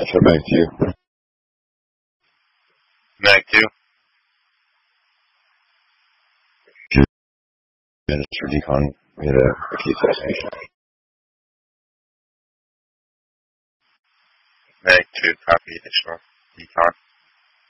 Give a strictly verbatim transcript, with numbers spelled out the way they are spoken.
So back to you. Mag two. Minutes for decon. We had a, a key assassination. Mag two, copy additional decon.